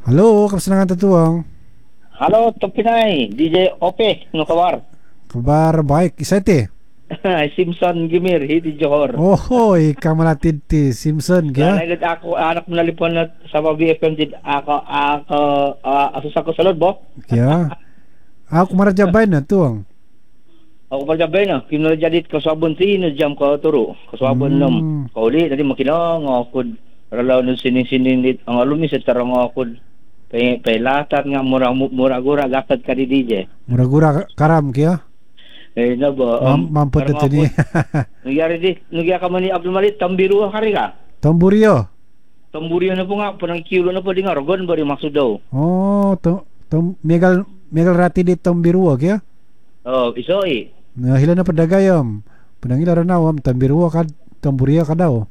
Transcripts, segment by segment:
Halo, kamusta tatuang? Halo, Topinay, DJ Ope, no kabar? Kabar baik, isate. Simpson Gimir, hiti Johor. Oh, hoy, kamalatid ti Simpson kya? Lalagad ako, anak mo nalipon na sa mga BFM, asus ako sa loob, bo? Kya? Ako marajabay na tuang. Ako pa jabay na, kinarajadit kaswabon ti, na jam ko turo, kaswabon nom. Hmm, Kauli, tadi makinang ako, ralaw nun sinin-sinin, ang alumi sa tarang ako, latat nga, mura-gura, gatad ka di DJ. muragura karam kya? Na ba, Mampot karang ito ni. ako, nagyari ka man ni Abdul Malik, tambiru ka rin ka? Tamburio. Tamburian na po nga, parang kilo na po di nga, rogon ba rin maksud daw? Oh, megal rati di tambiruwa kya? Oh, iso eh. Hila na padagayam. Panangila ranawam, tambiruwa ka, tamburia ka daw.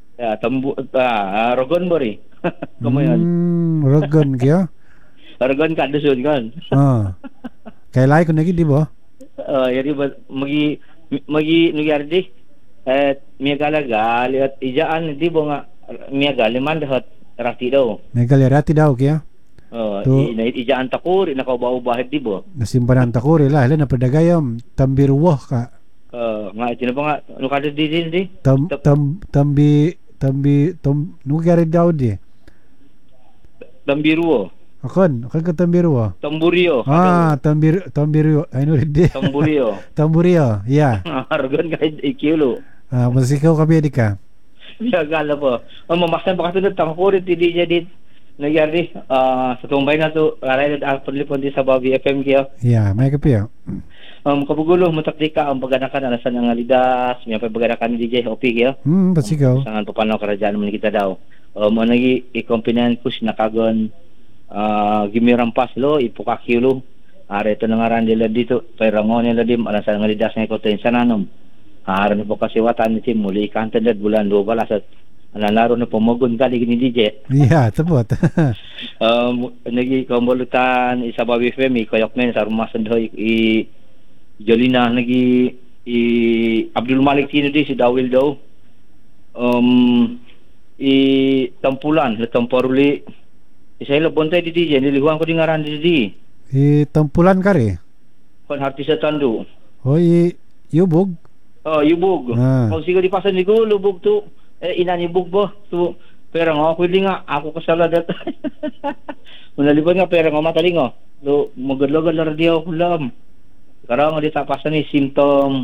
Rogon ba rin? Kamu yan. Ragan kya? Rogon ka, dusun kan. Ah. Kailay ko nagi di ba? Yari ba, nagyari di, miya galaga, lihat ijaan, di ba nga, miya galiman dahat, rati daw. Megal rati daw kya? Ijaan takur, nakaubaw-bahit di ba? Nasimpanan ta ko rila hila na padagayam tambiruwa ka. Nga, ito na pa nga, ano ka di? Tambi nugari daw di. Tambiruo. Akon ka tambiruwa. Tamburio. Tambiruwa. Ay no di. Tamburio. Tamburio. Yeah. Rogon kahit ikilo. Masikaw ka di ka. Gala po. Mamaksan pa kasi doon, tangkurit, hindi niya dit. Nagyari, sa tumbay na to, aray na panlipon din sa Bobby FM kaya. Yeah, may kape. Kapugulo, mataktika, ang baganakan, alasan ang alidas, may paganakan ni DJ, OP kaya. Pasikaw. Sangan pa paano karajaan mo kita daw. Mo nagi, ikompinan ko, sinakagon, gimirampas lo, ipukakilo. Are ito na nga ran nila dito, pairangon nila dim, alasan ang alidas nga ikoto yung sananom. Haran po kasi watan ni Tim, muli ikantad bulan, balas at nalaro na pumagun ka ni DJ. Yeah, tapot. Nagi-kumbulutan isa Bobby FM, koyok men sa rumah sandoy Jolina, Abdul Malik sino di, si Dawil daw. Tampulan, Tamparuli. Isa ilo bontay di DJ, nilihuan ko di ngaran di DJ. Tampulan ka rin. Kon harti sa tando. Hoy, yubog. Yubog. Kung sigo di pasan ni ko, lubog to. Inanibog ba? So, pero nga, ako nga, ako kasaladat. Munalipon nga, pero nga mataling nga. So, magad-lagad na rin ako lang. Karang nga di tapasan ni symptom.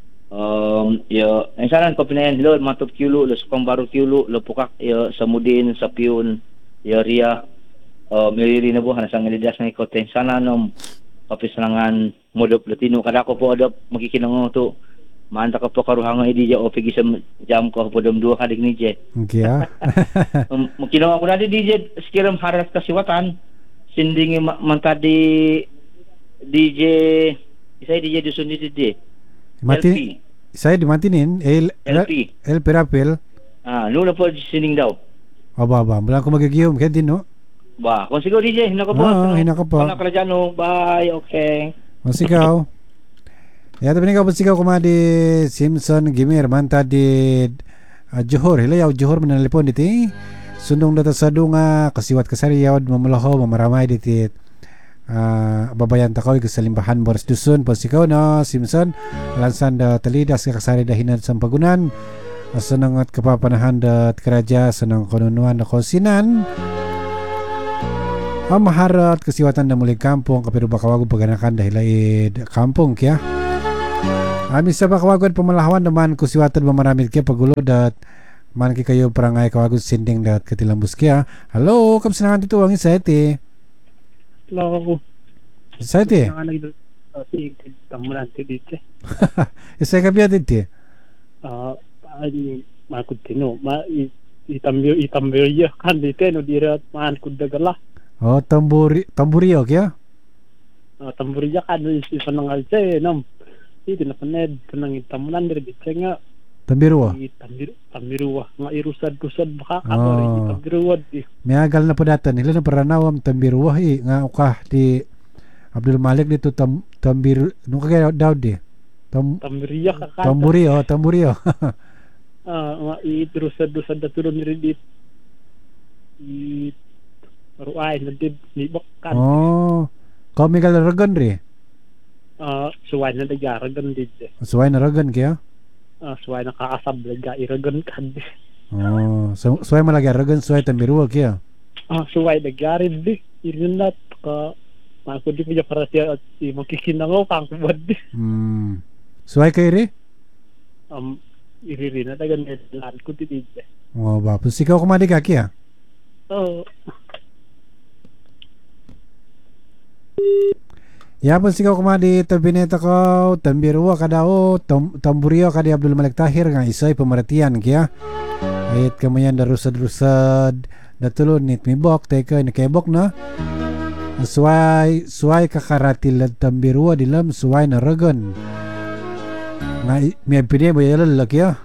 Ang saran ko pinayan, lo, matop kilo, lo, sukang baro kilo, lo, pukak, sa mudin, sa piyon, ria, miriri na buhan, sa ngalidas ng ikote. Sana nung kapislangan, modop, latino, kada ko po, adop, magkikinang to. Manta ka po karuhangan idi ja o pigi sa jam ko po dum duha kadig ni je. Okay ah. Makinawa ko na di DJ skiram haras kasiwatan. Sinding manta di DJ isay DJ dusun di DJ. Mati saya di matinin El Perapel. Luna po sining daw. Aba, wala ko magagiyom kaya din no. Ba, kung siguro DJ hinako po. Hinako po. Mga kalajano, bye, okay. Masikaw. Ya tapi ikaw pasikaw kumadi Simpson Gimir manta di Johor hilayaw Johor manalipon diti sundong data sa dunga kasiwat kasariyaw mamulaho mamaramay diti babayan takaw sa limbahan Boris Dusun pasikaw no Simpson lansan da talidas ka kasari dahinan sa pagunan sanangat kapapanahan da keraja sanang konunuan da konsinan maharat kasiwatan da muli kampung kapiru bakawago paganakan dahilaid kampung kya. Amin sa bakawagon pamalahawan naman kusiwatan mamaramid kaya pagulod at man kayo parangay kawagon sinding dat katilambus kaya. Hello, kamusta nga dito ang isayte? Hello. Isayte? Tamulan dito. Isay ka biya dito? Makud tino, itambyo ya kan dito no dira man kudagala. Oh, tamburiyo kaya? Tamburiya kan si panangal say nam. Itu na paned tanang tamulan dari bitsenga Tambiruwa. Tambiruwa nga irusad-rusad baka kabari tambiruwa di. May agal na po datan nila na paranawam tambiruwa nga ukah di Abdul Malik dito nung kagaya daw di. Tambiriya ka. Tamburiyo. Nga irusad-rusad da turun rin dit. Ruay na di bakkan. Oh. Kau Miguel Ragan ri. Suway na nagaragan di. Suway na Ragan kaya. Suway na kaasab laga iragan kan. Oh, suway malagi Ragan suway tambirua kaya. Suway nagarin di. Irinat ka aku di punya perhatian at makikinangaw kang kubad di. Suway kay ri? Iririn na tagan naglaan ko di. Oh, bapos ikaw kumadi ka kaya. Yapon sikaw kumadi tabineta ko tambirua kadao tamburio kadi Abdul Malik Tahir nga isay pemerhatian kaya. Ayat kamayan darusad-rusad datulun nit mibok teka nakebok na. Suway kakaratilad tambirua dilam suway na Ragan. Nga may pine ba yalala kaya.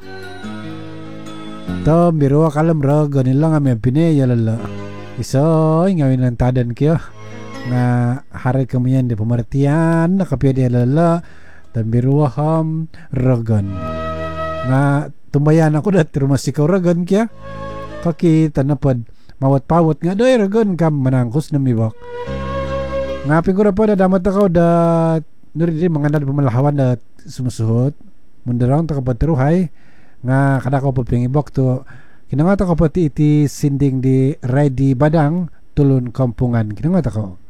Tambirua kalam Ragan nila nga may pine yalala. Isay ngawin ng tadan kaya. Nga hari kamayan di pemerhatian nakapya di alala tambiruaham Ragan nga tumbayan ako dat rumah sikaw Ragan kya kakita napad mawat-pawat nga doy Ragan kam manangkos na mibak nga pigura po da damat ako da nuri di mga pamalahawan da sumusuhot mundarang takapatiruhay nga kadako po pingibok to kinangata ko pati iti sinding di Ready Badang tulun kampungan kinangata ko